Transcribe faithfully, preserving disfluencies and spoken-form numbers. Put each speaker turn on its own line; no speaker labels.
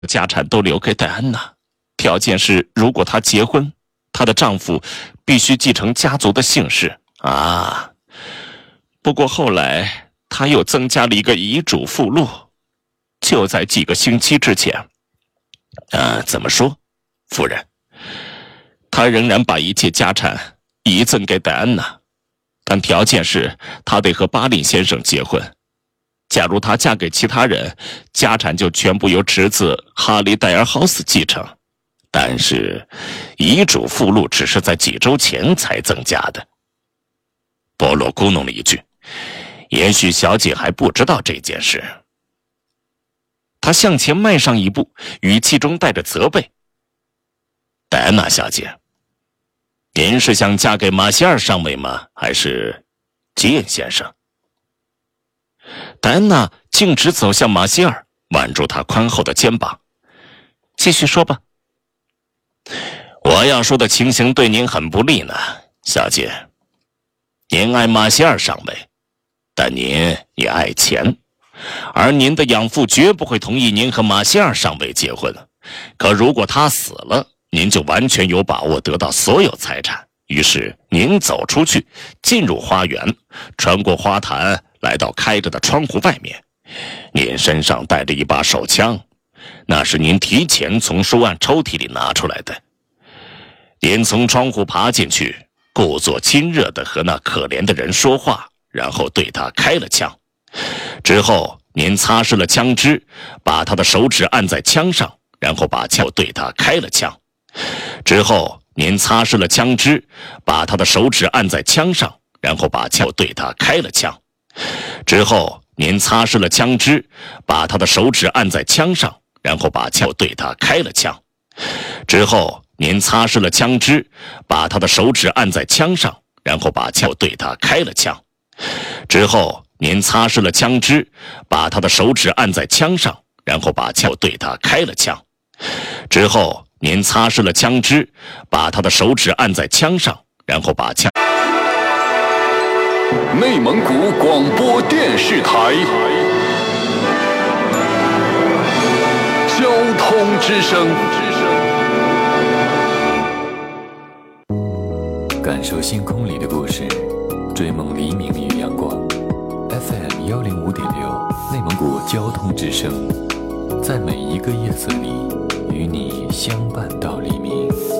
家产都留给戴安娜，条件是如果她结婚，她的丈夫必须继承家族的姓氏啊。不过后来她又增加了一个遗嘱附录，就在几个星期之前。啊，怎么说，夫人？她仍然把一切家产遗赠给戴安娜，但条件是她得和巴林先生结婚。假如她嫁给其他人，家产就全部由侄子哈利·戴尔豪斯继承。但是遗嘱附录只是在几周前才增加的。波洛咕哝了一句，也许小姐还不知道这件事。他向前迈上一步，语气中带着责备。戴安娜小姐，您是想嫁给马歇尔上尉吗？还是吉恩先生？戴安娜径直走向马歇尔，挽住他宽厚的肩膀。继续说吧。我要说的情形对您很不利呢，小姐。您爱马歇尔上尉，但您也爱钱，而您的养父绝不会同意您和马歇尔上尉结婚。可如果他死了，您就完全有把握得到所有财产。于是您走出去，进入花园，穿过花坛，来到开着的窗户外面。您身上带着一把手枪，那是您提前从书案抽屉里拿出来的。您从窗户爬进去，故作亲热地和那可怜的人说话，然后对他开了枪。之后您擦拭了枪支，把他的手指按在枪上，然后把枪对他开了枪。之后您擦拭了枪支，把他的手指按在枪上，然后把枪对他开了枪。之后您擦拭了枪支，把他的手指按在枪上，然后把枪对他开了枪。之后您擦拭了枪支，把他的手指按在枪上，然后把枪对他开了枪。之后您擦拭了枪支，把他的手指按在枪上，然后把枪对他开了枪。之后您擦拭了枪支，把他的手指按在枪上，然后把枪。
内蒙古广播电视台交通之声，
感受星空里的故事，追梦黎明与阳光。F M 幺零五点六，内蒙古交通之声，在每一个夜色里与你相伴到黎明。